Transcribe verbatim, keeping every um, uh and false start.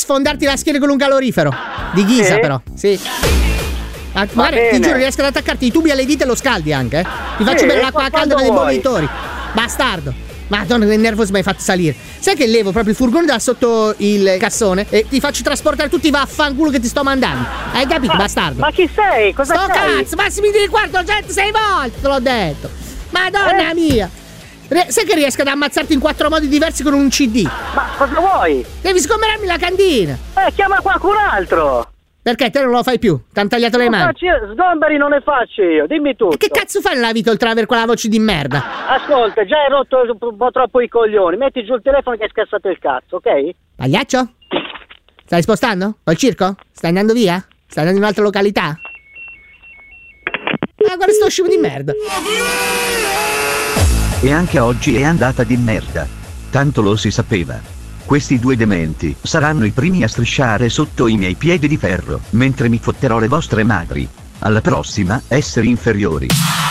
sfondarti la schiena con un calorifero. Di ghisa, Sì? però. Sì. Ma guarda, ti giuro, riesco ad attaccarti i tubi alle dita e lo scaldi anche, eh. Ti faccio Sì, bere l'acqua ma calda quando per i vuoi. bollitori. Bastardo. Madonna, che nervoso mi hai fatto salire. Sai che levo proprio il furgone da sotto il cassone e ti faccio trasportare tutti i vaffanculo che ti sto mandando. Hai capito, Ma, bastardo? ma chi sei? Cosa Sto sei? cazzo, massimi di quarto centosei volte, te l'ho detto. Madonna Eh? mia. Re- sai che riesco ad ammazzarti in quattro modi diversi con un C D? Ma cosa vuoi? Devi sgomberarmi la cantina. Eh, chiama qualcun altro. Perché te non lo fai più? T'han tagliato le Non mani. faccio io, sgomberi non ne faccio io, dimmi tutto. E che cazzo fai nella vita oltre ad avere quella voce di merda? Ascolta, già hai rotto un po' troppo i coglioni, metti giù il telefono che hai scassato il cazzo, ok? Pagliaccio? Stai spostando? Col circo? Stai andando via? Stai andando in un'altra località? Ah, guarda sto scemo di merda. E anche oggi è andata di merda. Tanto lo si sapeva. Questi due dementi saranno i primi a strisciare sotto i miei piedi di ferro, mentre mi fotterò le vostre madri. Alla prossima, esseri inferiori.